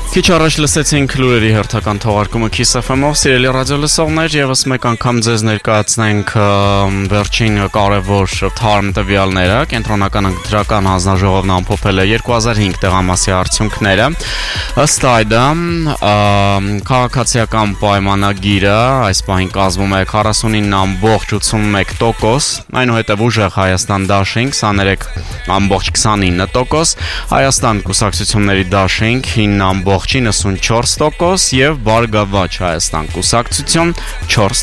Քիչ առաջ լսեցինք լուրերի հերթական թողարկումը Kiss FM-ով, սիրելի ռադիոլսողներ, եւս մեկ անգամ ձեզ ներկայացնենք վերջին կարևոր թարմ տվյալները։ Կենտրոնական ընտրական հանձնաժողովն ամփոփել է 2005 տեղամասի արդյունքները։ Ըստ այդմ, քաղաքացիական պայմանագիրը այս պահին կազմում է 49.81%, այնուհետև ուժեղ Հայաստան դաշինք 23.29%, Հայաստան կուսակցությունների դաշինք 9.94% եւ Բարգավաճ Հայաստան կուսակցություն 4%։